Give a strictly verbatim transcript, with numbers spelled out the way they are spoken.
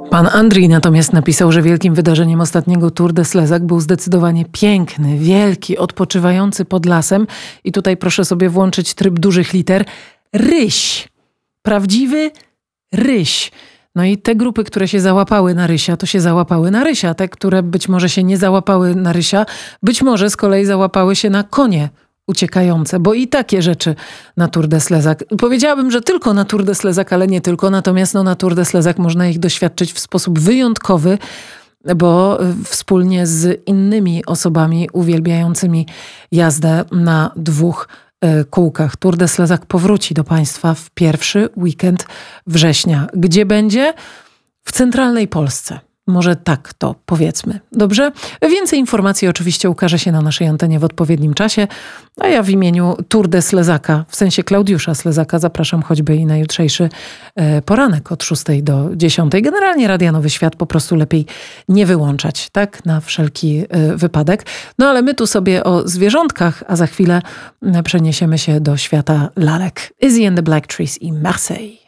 Pan Andrii natomiast napisał, że wielkim wydarzeniem ostatniego Tour de Slezak był zdecydowanie piękny, wielki, odpoczywający pod lasem. I tutaj proszę sobie włączyć tryb dużych liter. Ryś. Prawdziwy ryś. No i te grupy, które się załapały na rysia, to się załapały na rysia. Te, które być może się nie załapały na rysia, być może z kolei załapały się na konie uciekające, bo i takie rzeczy na Tour de Slezak. Powiedziałabym, że tylko na Tour de Slezak, ale nie tylko. Natomiast no, na Tour de Slezak można ich doświadczyć w sposób wyjątkowy, bo wspólnie z innymi osobami uwielbiającymi jazdę na dwóch kółkach. Tour de Slezak powróci do Państwa w pierwszy weekend września. Gdzie będzie? W centralnej Polsce. Może tak to powiedzmy. Dobrze? Więcej informacji oczywiście ukaże się na naszej antenie w odpowiednim czasie, a ja w imieniu Tour de Slezaka, w sensie Klaudiusza Slezaka, zapraszam choćby i na jutrzejszy poranek od szóstej do dziesiątej. Generalnie Radia Nowy Świat po prostu lepiej nie wyłączać, tak? Na wszelki wypadek. No ale my tu sobie o zwierzątkach, a za chwilę przeniesiemy się do świata lalek. Izzy and the Black Trees i Marseille.